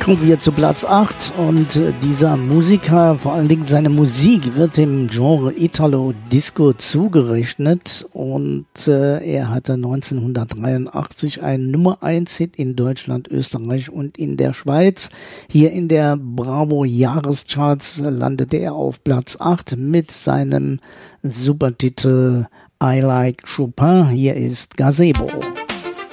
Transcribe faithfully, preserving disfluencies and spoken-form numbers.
Kommen wir zu Platz acht und äh, dieser Musiker, vor allen Dingen seine Musik, wird dem Genre Italo-Disco zugerechnet und äh, er hatte neunzehnhundertdreiundachtzig einen Nummer eins Hit in Deutschland, Österreich und in der Schweiz. Hier in der Bravo-Jahrescharts landete er auf Platz acht mit seinem Supertitel I Like Chopin. Hier ist Gazebo.